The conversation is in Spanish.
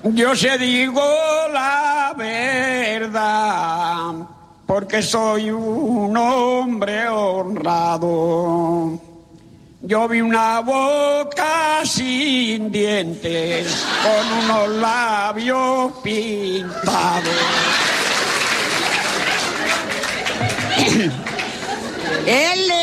Yo se digo la verdad, porque soy un hombre honrado. Yo vi una boca sin dientes, con unos labios pintados. Él